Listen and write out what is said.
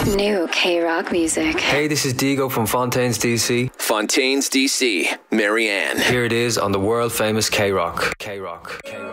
New K-Rock music. Hey, this is Digo from Fontaines, DC. Fontaines, DC. Marianne. Here it is on the world famous K-Rock. K-Rock. K-Rock.